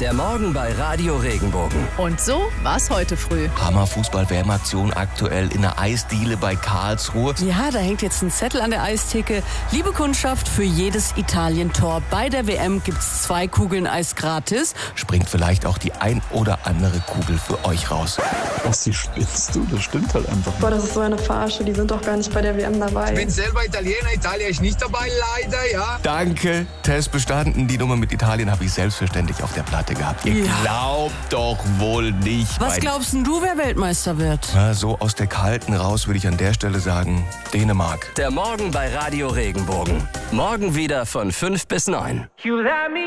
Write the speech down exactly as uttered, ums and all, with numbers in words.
Der Morgen bei Radio Regenbogen. Und so war's heute früh. Hammer-Fußball-W M-Aktion aktuell in der Eisdiele bei Karlsruhe. Ja, da hängt jetzt ein Zettel an der Eistheke. Liebe Kundschaft, für jedes Italien-Tor bei der W M gibt's zwei Kugeln Eis gratis. Springt vielleicht auch die ein oder andere Kugel für euch raus. Ossi, spinnst du? Das stimmt halt einfach nicht. Boah, das ist so eine Verarsche, die sind doch gar nicht bei der W M dabei. Ich bin selber Italiener, Italien ist nicht dabei, leider, ja. Danke, Test bestanden. Die Nummer mit Italien habe ich selbstverständlich auf der Platte gehabt. Ihr Ja. glaubt doch wohl nicht. Was mein- glaubst denn du, wer Weltmeister wird? Na, so aus der Kalten raus würde ich an der Stelle sagen, Dänemark. Der Morgen bei Radio Regenbogen. Morgen wieder von fünf bis neun.